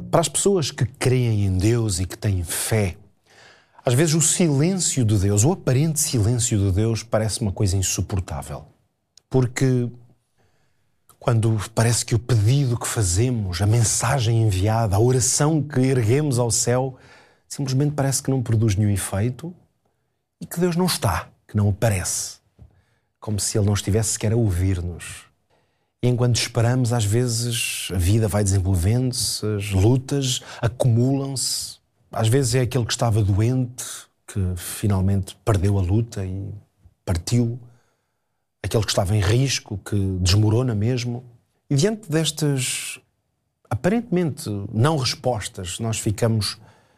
Para as pessoas que creem em Deus e que têm fé, às vezes o silêncio de Deus, o aparente silêncio de Deus, parece uma coisa insuportável. Porque quando parece que o pedido que fazemos, a mensagem enviada, a oração que erguemos ao céu, simplesmente parece que não produz nenhum efeito e que Deus não está, que não aparece. Como se Ele não estivesse sequer a ouvir-nos. E enquanto esperamos, às vezes, a vida vai desenvolvendo-se, as lutas acumulam-se. Às vezes é aquele que estava doente, que finalmente perdeu a luta e partiu. Aquele que estava em risco, que desmorona mesmo. E diante destas, aparentemente, não respostas, nós ficamos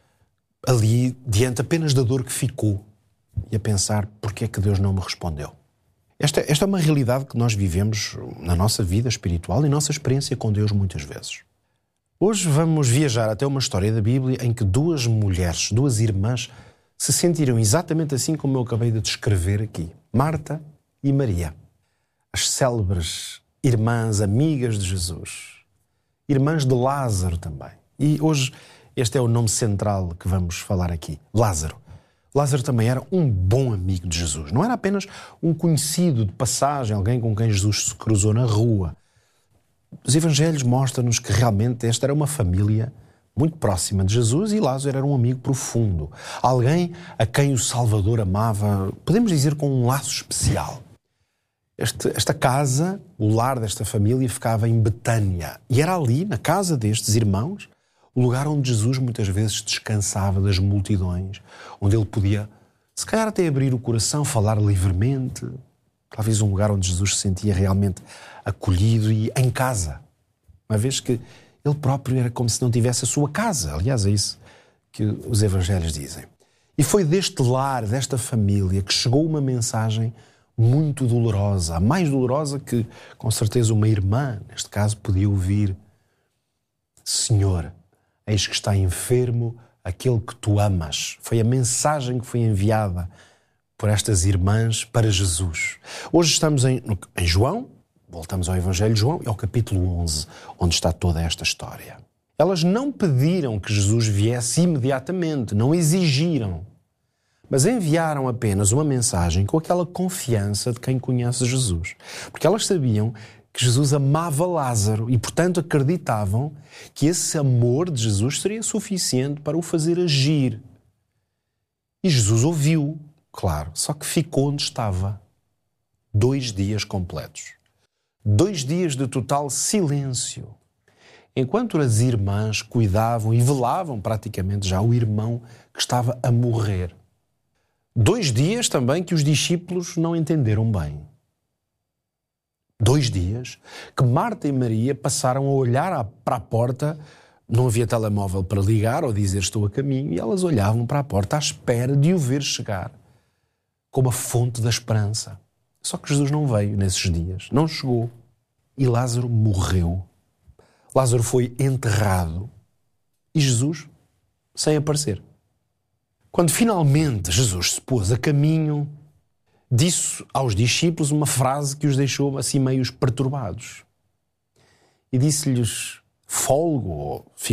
ali diante apenas da dor que ficou e a pensar, porquê é que Deus não me respondeu? Esta é uma realidade que nós vivemos na nossa vida espiritual e nossa experiência com Deus muitas vezes. Hoje vamos viajar até uma história da Bíblia em que duas mulheres, duas irmãs, se sentiram exatamente assim como eu acabei de descrever aqui. Marta e Maria. As célebres irmãs amigas de Jesus. Irmãs de Lázaro também. E hoje este é o nome central que vamos falar aqui. Lázaro. Lázaro também era um bom amigo de Jesus. Não era apenas um conhecido de passagem, alguém com quem Jesus se cruzou na rua. Os evangelhos mostram-nos que realmente esta era uma família muito próxima de Jesus e Lázaro era um amigo profundo. Alguém a quem o Salvador amava, podemos dizer, com um laço especial. Esta casa, o lar desta família, ficava em Betânia. E era ali, na casa destes irmãos, o lugar onde Jesus muitas vezes descansava das multidões, onde ele podia, se calhar até abrir o coração, falar livremente. Talvez um lugar onde Jesus se sentia realmente acolhido e em casa. Uma vez que ele próprio era como se não tivesse a sua casa. Aliás, é isso que os evangelhos dizem. E foi deste lar, desta família, que chegou uma mensagem muito dolorosa. A mais dolorosa que, com certeza, uma irmã, neste caso, podia ouvir. Senhor, eis que está enfermo aquele que tu amas. Foi a mensagem que foi enviada por estas irmãs para Jesus. Hoje estamos em João, voltamos ao Evangelho de João, e ao capítulo 11, onde está toda esta história. Elas não pediram que Jesus viesse imediatamente, não exigiram, mas enviaram apenas uma mensagem com aquela confiança de quem conhece Jesus. Porque elas sabiam que Jesus amava Lázaro e, portanto, acreditavam que esse amor de Jesus seria suficiente para o fazer agir. E Jesus ouviu, claro, só que ficou onde estava. 2 dias completos. 2 dias de total silêncio. Enquanto as irmãs cuidavam e velavam praticamente já o irmão que estava a morrer. 2 dias também que os discípulos não entenderam bem. 2 dias que Marta e Maria passaram a olhar para a porta, não havia telemóvel para ligar ou dizer estou a caminho, e elas olhavam para a porta à espera de o ver chegar, como a fonte da esperança. Só que Jesus não veio nesses dias, não chegou. E Lázaro morreu. Lázaro foi enterrado e Jesus sem aparecer. Quando finalmente Jesus se pôs a caminho, disse aos discípulos uma frase que os deixou assim meio perturbados. E disse-lhes: folgo,